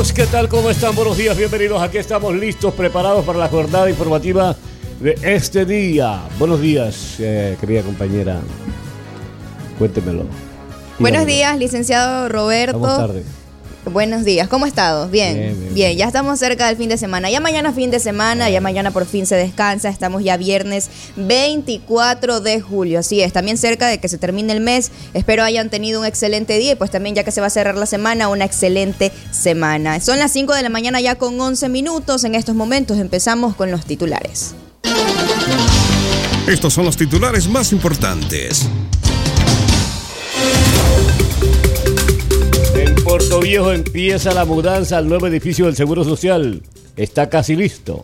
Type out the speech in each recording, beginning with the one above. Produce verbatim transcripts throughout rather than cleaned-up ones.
amigos, ¿qué tal? ¿Cómo están? Buenos días, bienvenidos. Aquí estamos listos, preparados para la jornada informativa de este día. Buenos días, eh, querida compañera. Cuéntemelo. Buenos días, licenciado Roberto. Vamos tarde. Buenos días, ¿cómo ha estado? Bien, Bien, bien, bien, bien, ya estamos cerca del fin de semana. Ya mañana fin de semana, ya mañana por fin se descansa. Estamos ya viernes veinticuatro de julio. Así es, también cerca de que se termine el mes. Espero hayan tenido un excelente día y pues también ya que se va a cerrar la semana, una excelente semana. Son las cinco de la mañana ya con once minutos. En estos momentos empezamos con los titulares. Estos son los titulares más importantes. En Puerto Viejo empieza la mudanza al nuevo edificio del Seguro Social. Está casi listo.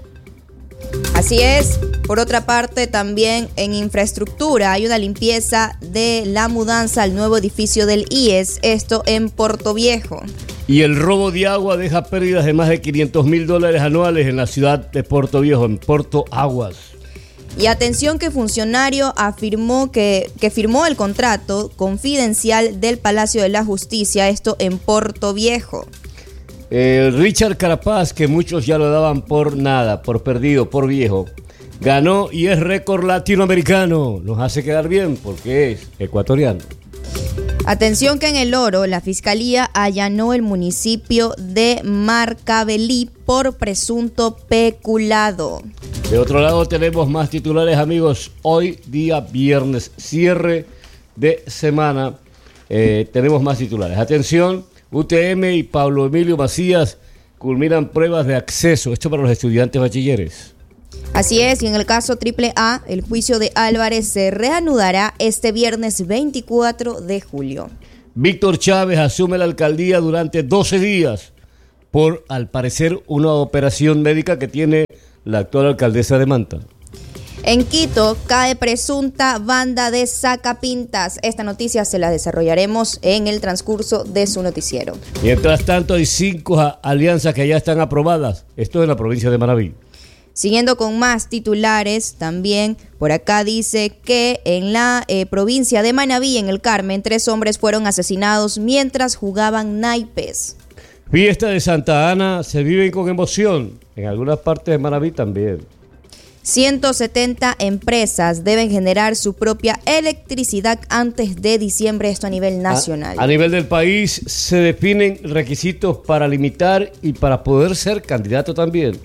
Así es. Por otra parte, también en infraestructura hay una limpieza de la mudanza al nuevo edificio del I E S, esto en Puerto Viejo. Y el robo de agua deja pérdidas de más de quinientos mil dólares anuales en la ciudad de Puerto Viejo, en Puerto Aguas. Y atención que funcionario afirmó que, que firmó el contrato confidencial del Palacio de la Justicia, esto en Puerto Viejo. Eh, Richard Carapaz, que muchos ya lo daban por nada, por perdido, por viejo, ganó y es récord latinoamericano. Nos hace quedar bien porque es ecuatoriano. Atención que en El Oro la Fiscalía allanó el municipio de Marcavelí por presunto peculado. De otro lado tenemos más titulares, amigos. Hoy día viernes, cierre de semana, eh, tenemos más titulares. Atención, U T M y Pablo Emilio Macías culminan pruebas de acceso. Esto para los estudiantes bachilleres. Así es, y en el caso triple A, el juicio de Álvarez se reanudará este viernes veinticuatro de julio. Víctor Chávez asume la alcaldía durante doce días por, al parecer, una operación médica que tiene la actual alcaldesa de Manta. En Quito cae presunta banda de sacapintas. Esta noticia se la desarrollaremos en el transcurso de su noticiero. Mientras tanto, hay cinco alianzas que ya están aprobadas. Esto en la provincia de Manabí. Siguiendo con más titulares, también por acá dice que en la eh, provincia de Manabí, en el Carmen, tres hombres fueron asesinados mientras jugaban naipes. Fiesta de Santa Ana se viven con emoción. En algunas partes de Manabí también. ciento setenta empresas deben generar su propia electricidad antes de diciembre, esto a nivel nacional. A, a nivel del país se definen requisitos para limitar y para poder ser candidato también.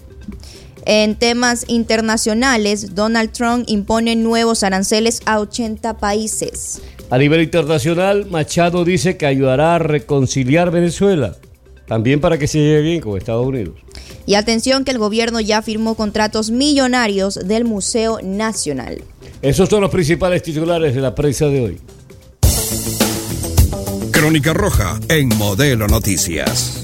En temas internacionales, Donald Trump impone nuevos aranceles a ochenta países. A nivel internacional, Machado dice que ayudará a reconciliar Venezuela, también para que se lleve bien con Estados Unidos. Y atención que el gobierno ya firmó contratos millonarios del Museo Nacional. Esos son los principales titulares de la prensa de hoy. Crónica Roja en Modelo Noticias.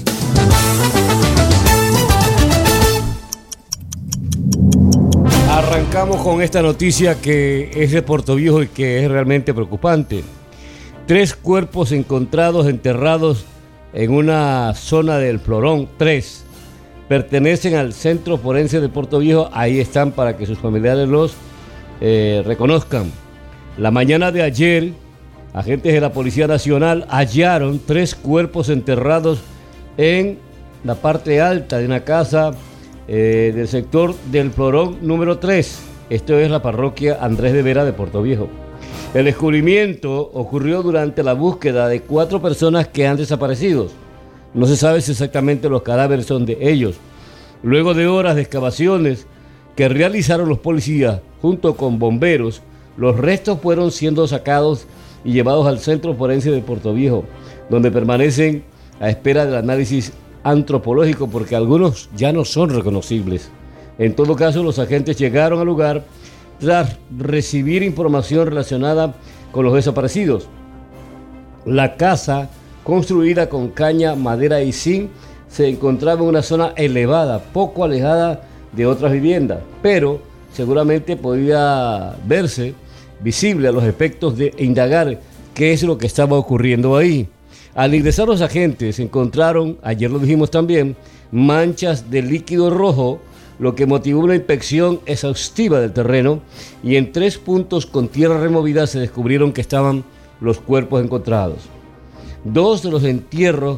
Arrancamos con esta noticia que es de Puerto Viejo y que es realmente preocupante. Tres cuerpos encontrados enterrados en una zona del Florón, tres, pertenecen al Centro Forense de Puerto Viejo. Ahí están para que sus familiares los eh, reconozcan. La mañana de ayer, agentes de la Policía Nacional hallaron tres cuerpos enterrados en la parte alta de una casa Eh, del sector del Florón número tres. Esto es la parroquia Andrés de Vera de Puerto Viejo. El descubrimiento ocurrió durante la búsqueda de cuatro personas que han desaparecido. No se sabe si exactamente los cadáveres son de ellos. Luego de horas de excavaciones que realizaron los policías junto con bomberos, los restos fueron siendo sacados y llevados al Centro Forense de Puerto Viejo, donde permanecen a espera del análisis antropológico porque algunos ya no son reconocibles. En todo caso, los agentes llegaron al lugar tras recibir información relacionada con los desaparecidos. La casa, construida con caña, madera y zinc, se encontraba en una zona elevada, poco alejada de otras viviendas, pero seguramente podía verse visible a los efectos de indagar qué es lo que estaba ocurriendo ahí. Al ingresar los agentes encontraron, ayer lo dijimos también, manchas de líquido rojo, lo que motivó una inspección exhaustiva del terreno, y en tres puntos con tierra removida se descubrieron que estaban los cuerpos encontrados. Dos de los entierros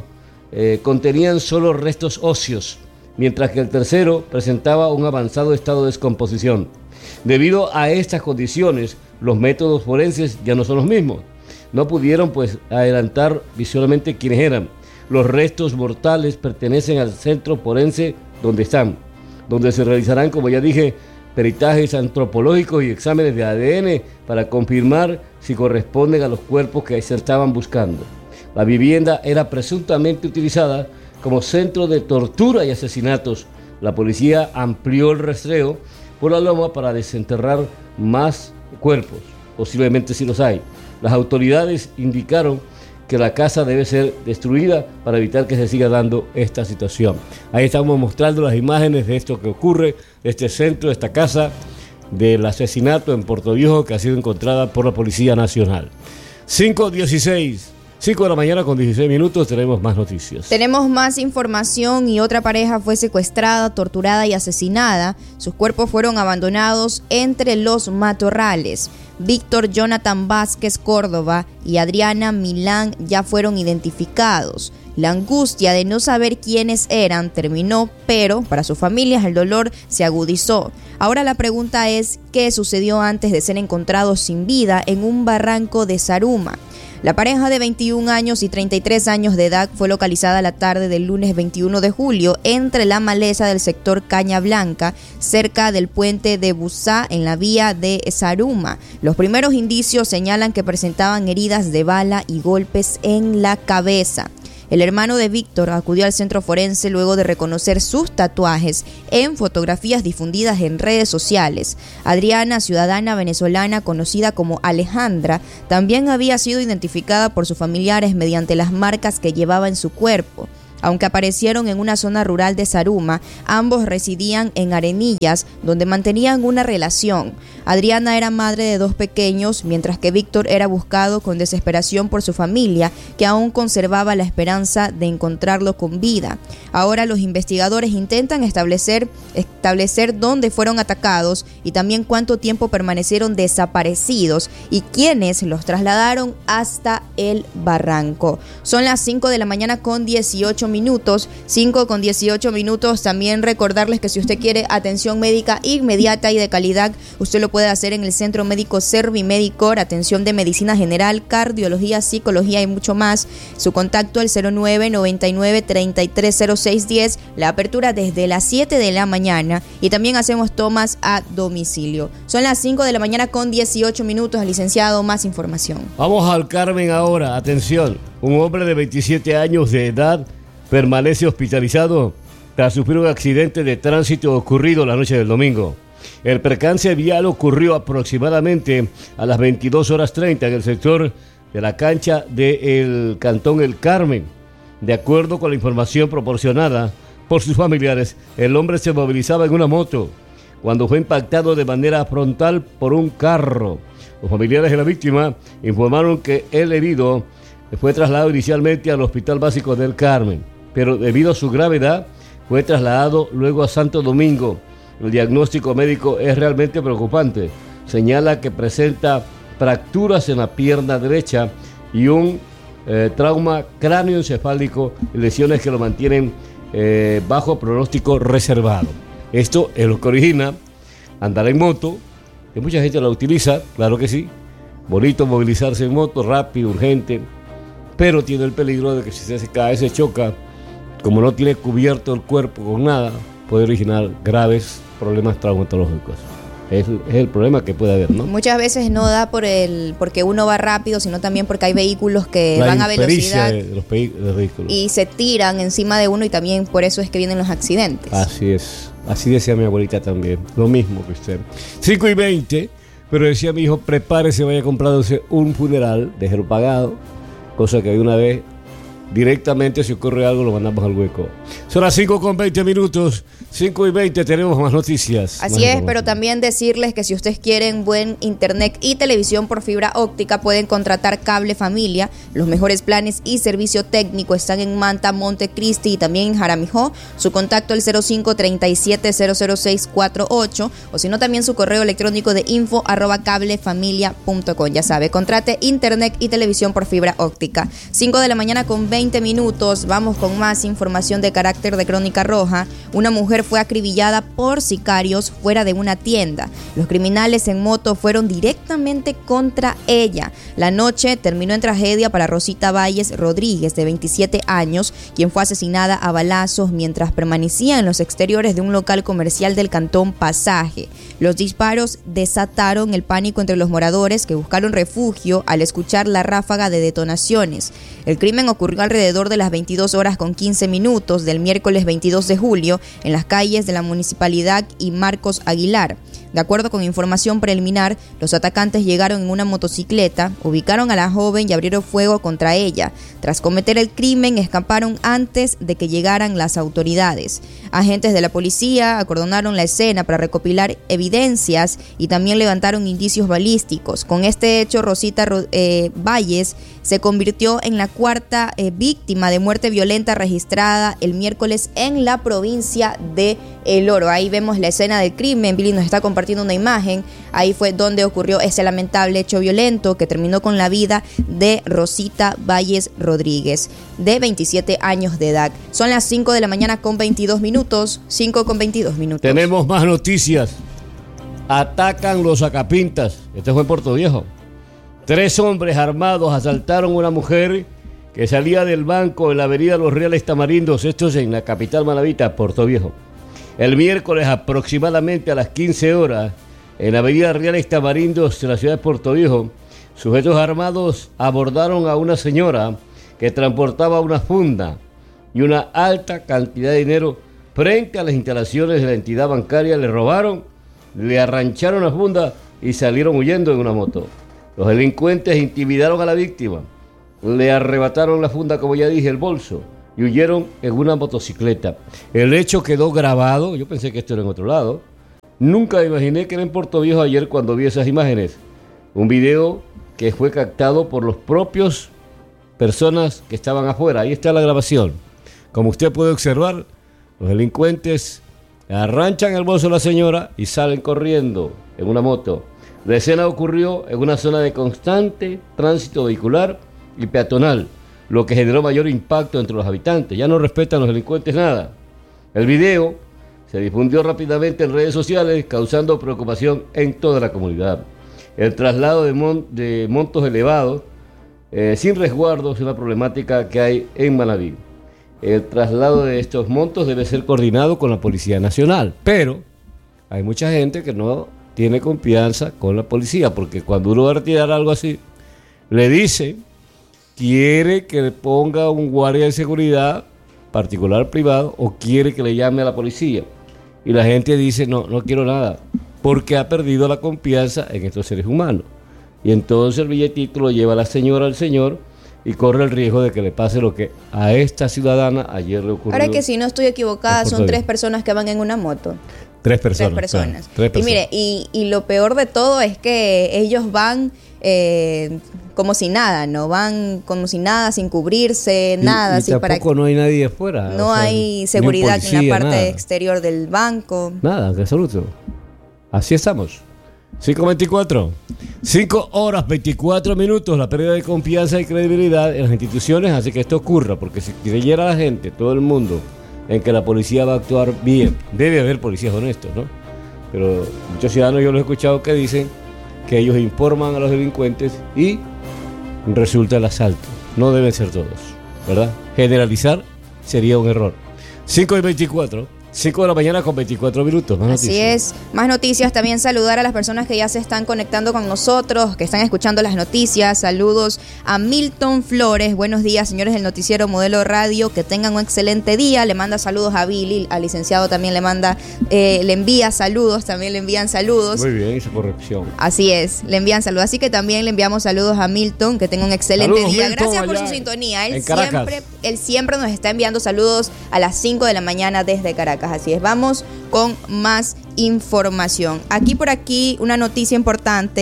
eh, contenían solo restos óseos, mientras que el tercero presentaba un avanzado estado de descomposición. Debido a estas condiciones, los métodos forenses ya no son los mismos. No pudieron pues adelantar visualmente quiénes eran. Los restos mortales pertenecen al centro forense donde están, donde se realizarán, como ya dije, peritajes antropológicos y exámenes de A D N para confirmar si corresponden a los cuerpos que se estaban buscando. La vivienda era presuntamente utilizada como centro de tortura y asesinatos. La policía amplió el rastreo por la loma para desenterrar más cuerpos, posiblemente si los hay. Las autoridades indicaron que la casa debe ser destruida para evitar que se siga dando esta situación. Ahí estamos mostrando las imágenes de esto que ocurre, de este centro, de esta casa, del asesinato en Puerto Viejo que ha sido encontrada por la Policía Nacional. cinco dieciséis, cinco de la mañana con dieciséis minutos, tenemos más noticias. Tenemos más información y otra pareja fue secuestrada, torturada y asesinada. Sus cuerpos fueron abandonados entre los matorrales. Víctor Jonathan Vázquez Córdoba y Adriana Milán ya fueron identificados. La angustia de no saber quiénes eran terminó, pero para sus familias el dolor se agudizó. Ahora la pregunta es, ¿qué sucedió antes de ser encontrados sin vida en un barranco de Zaruma? La pareja de veintiún años y treinta y tres años de edad fue localizada la tarde del lunes veintiuno de julio entre la maleza del sector Caña Blanca, cerca del puente de Busá en la vía de Zaruma. Los primeros indicios señalan que presentaban heridas de bala y golpes en la cabeza. El hermano de Víctor acudió al centro forense luego de reconocer sus tatuajes en fotografías difundidas en redes sociales. Adriana, ciudadana venezolana conocida como Alejandra, también había sido identificada por sus familiares mediante las marcas que llevaba en su cuerpo. Aunque aparecieron en una zona rural de Zaruma, ambos residían en Arenillas, donde mantenían una relación. Adriana era madre de dos pequeños, mientras que Víctor era buscado con desesperación por su familia, que aún conservaba la esperanza de encontrarlo con vida. Ahora los investigadores intentan establecer, establecer dónde fueron atacados y también cuánto tiempo permanecieron desaparecidos y quiénes los trasladaron hasta el barranco. Son las cinco de la mañana con dieciocho minutos, cinco con dieciocho minutos. También recordarles que si usted quiere atención médica inmediata y de calidad, usted lo puede hacer en el Centro Médico Servimedicor, atención de medicina general, cardiología, psicología y mucho más. Su contacto al cero nueve noventa y nueve treinta y tres cero seis diez, la apertura desde las siete de la mañana y también hacemos tomas a domicilio. Son las cinco de la mañana con dieciocho minutos, licenciado, más información. Vamos al Carmen ahora, atención. Un hombre de veintisiete años de edad permanece hospitalizado tras sufrir un accidente de tránsito ocurrido la noche del domingo. El percance vial ocurrió aproximadamente a las veintidós horas treinta en el sector de la cancha del Cantón El Carmen. De acuerdo con la información proporcionada por sus familiares, el hombre se movilizaba en una moto cuando fue impactado de manera frontal por un carro. Los familiares de la víctima informaron que el herido fue trasladado inicialmente al Hospital Básico del Carmen, pero debido a su gravedad fue trasladado luego a Santo Domingo. El diagnóstico médico es realmente preocupante. Señala que presenta fracturas en la pierna derecha y un eh, trauma cráneoencefálico y lesiones que lo mantienen eh, bajo pronóstico reservado. Esto es lo que origina andar en moto, que mucha gente la utiliza, claro que sí. Bonito movilizarse en moto, rápido, urgente, pero tiene el peligro de que si se cae, se choca, como no tiene cubierto el cuerpo con nada, puede originar graves problemas traumatológicos. Es, es el problema que puede haber, ¿no? Muchas veces no da por el porque uno va rápido, sino también porque hay vehículos que La van a velocidad de los, de los vehículos y se tiran encima de uno y también por eso es que vienen los accidentes. Así es, así decía mi abuelita también, lo mismo que usted. cinco y veinte, pero decía mi hijo, prepárese, vaya comprándose un funeral, déjelo pagado, cosa que de una vez directamente si ocurre algo lo mandamos al hueco. Son las cinco con veinte minutos, cinco y veinte, tenemos más noticias. Así es, pero también decirles que si ustedes quieren buen internet y televisión por fibra óptica, pueden contratar Cable Familia. Los mejores planes y servicio técnico están en Manta, Montecristi y también en Jaramijó. Su contacto el cero cinco treinta y siete cero cero seis cuatro ocho o si no también su correo electrónico de info arroba cablefamilia punto com. Ya sabe, contrate internet y televisión por fibra óptica. cinco de la mañana con veinte veinte minutos. Vamos con más información de carácter de Crónica Roja. Una mujer fue acribillada por sicarios fuera de una tienda. Los criminales en moto fueron directamente contra ella. La noche terminó en tragedia para Rosita Valles Rodríguez, de veintisiete años, quien fue asesinada a balazos mientras permanecía en los exteriores de un local comercial del cantón Pasaje. Los disparos desataron el pánico entre los moradores, que buscaron refugio al escuchar la ráfaga de detonaciones. El crimen ocurrió alrededor de las veintidós horas con quince minutos del miércoles veintidós de julio en las calles de la Municipalidad y Marcos Aguilar. De acuerdo con información preliminar, los atacantes llegaron en una motocicleta, ubicaron a la joven y abrieron fuego contra ella. Tras cometer el crimen, escaparon antes de que llegaran las autoridades. Agentes de la policía acordonaron la escena para recopilar evidencias y también levantaron indicios balísticos. Con este hecho, Rosita eh, Valles se convirtió en la cuarta eh, víctima de muerte violenta registrada el miércoles en la provincia de El Oro. Ahí vemos la escena del crimen. Billy nos está compartiendo una imagen. Ahí fue donde ocurrió ese lamentable hecho violento que terminó con la vida de Rosita Valles Rodríguez, de veintisiete años de edad. Son las cinco de la mañana con veintidós minutos. cinco con veintidós minutos. Tenemos más noticias. Atacan los sacapintas. Este fue en Puerto Viejo. Tres hombres armados asaltaron a una mujer que salía del banco en la avenida Los Reales Tamarindos, esto es en la capital manabita, Puerto Viejo. El miércoles aproximadamente a las quince horas, en la avenida Reales Tamarindos de la ciudad de Puerto Viejo, sujetos armados abordaron a una señora que transportaba una funda y una alta cantidad de dinero frente a las instalaciones de la entidad bancaria. Le robaron, le arrancharon la funda y salieron huyendo en una moto. Los delincuentes intimidaron a la víctima, le arrebataron la funda, como ya dije, el bolso, y huyeron en una motocicleta. El hecho quedó grabado. Yo pensé que esto era en otro lado. Nunca me imaginé que era en Puerto Viejo ayer cuando vi esas imágenes. Un video que fue captado por los propios personas que estaban afuera. Ahí está la grabación. Como usted puede observar, los delincuentes arranchan el bolso de la señora y salen corriendo en una moto. La escena ocurrió en una zona de constante tránsito vehicular y peatonal, lo que generó mayor impacto entre los habitantes. Ya no respetan los delincuentes nada. El video se difundió rápidamente en redes sociales, causando preocupación en toda la comunidad. El traslado de, mon- de montos elevados, eh, sin resguardo, es una problemática que hay en Manabí. El traslado de estos montos debe ser coordinado con la Policía Nacional, pero hay mucha gente que no tiene confianza con la policía, porque cuando uno va a retirar algo así, le dice, quiere que le ponga un guardia de seguridad particular, privado, o quiere que le llame a la policía. Y la gente dice, no, no quiero nada, porque ha perdido la confianza en estos seres humanos. Y entonces el billetito lo lleva la señora al señor y corre el riesgo de que le pase lo que a esta ciudadana ayer le ocurrió. Ahora que si no estoy equivocada, son tres personas que van en una moto. Tres personas. Tres personas. Claro, tres personas. Y mire, y, y lo peor de todo es que ellos van eh, como si nada, ¿no? Van como si nada, sin cubrirse, y, nada. Y así tampoco para, no hay nadie afuera. No o sea, hay seguridad policía, en la parte nada. exterior del banco. Nada, en absoluto. Así estamos. cinco veinticuatro. cinco horas veinticuatro minutos. La pérdida de confianza y credibilidad en las instituciones hace que esto ocurra, porque si creyera la gente, todo el mundo, en que la policía va a actuar bien, debe haber policías honestos, ¿no? Pero muchos ciudadanos yo los he escuchado que dicen que ellos informan a los delincuentes y resulta el asalto. No deben ser todos, ¿verdad? Generalizar sería un error. cinco y veinticuatro. cinco de la mañana con veinticuatro minutos. Más Así noticias. es, más noticias. También saludar a las personas que ya se están conectando con nosotros, que están escuchando las noticias. Saludos a Milton Flores. Buenos días, señores del noticiero Modelo Radio. Que tengan un excelente día. Le manda saludos a Billy, al licenciado también le manda, eh, le envía saludos, también le envían saludos. Muy bien, esa corrección. Así es, le envían saludos. Así que también le enviamos saludos a Milton, que tenga un excelente saludos, día. Milton, Gracias por allá su sintonía. Él en Caracas. siempre, él siempre nos está enviando saludos a las cinco de la mañana desde Caracas. Así es, vamos con más información. Aquí por aquí una noticia importante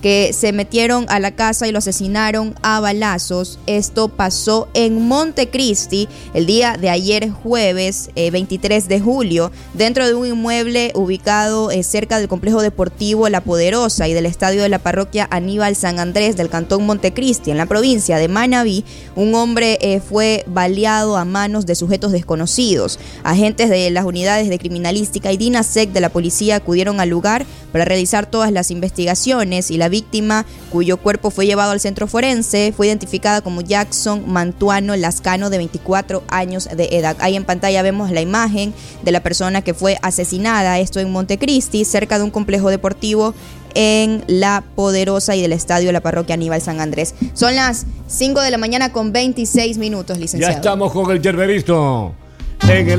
que se metieron a la casa y lo asesinaron a balazos. Esto pasó en Montecristi el día de ayer jueves eh, veintitrés de julio, dentro de un inmueble ubicado eh, cerca del complejo deportivo La Poderosa y del estadio de la parroquia Aníbal San Andrés del cantón Montecristi, en la provincia de Manabí. Un hombre eh, fue baleado a manos de sujetos desconocidos. Agentes de las unidades de criminalística y DINASEC de la policía acudieron al lugar para realizar todas las investigaciones, y la víctima, cuyo cuerpo fue llevado al centro forense, fue identificada como Jackson Mantuano Lascano, de veinticuatro años de edad. Ahí en pantalla vemos la imagen de la persona que fue asesinada, esto en Montecristi, cerca de un complejo deportivo en La Poderosa y del estadio de la parroquia Aníbal San Andrés. Son las cinco de la mañana con veintiséis minutos, licenciado. Ya estamos con el Yerberito en el